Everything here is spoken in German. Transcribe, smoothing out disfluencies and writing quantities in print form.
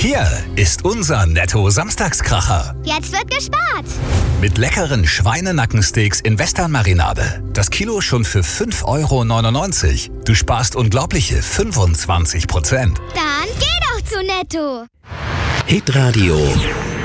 Hier ist unser Netto-Samstagskracher. Jetzt wird gespart. Mit leckeren Schweinenackensteaks in Western-Marinade. Das Kilo schon für 5,99 €. Du sparst unglaubliche 25%. Dann geh doch zu Netto. Hitradio